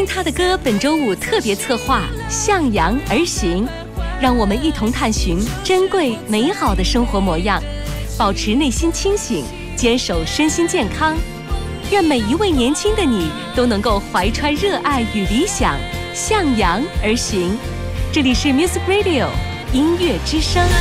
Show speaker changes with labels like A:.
A: 他的歌本周五特别策划向阳而行，让我们一同探寻珍贵美好的生活模样，保持内心清醒，坚守身心健康。愿每一位年轻的你都能够怀揣热爱与理想，向阳而行。这里是 Music Radio 音乐之声。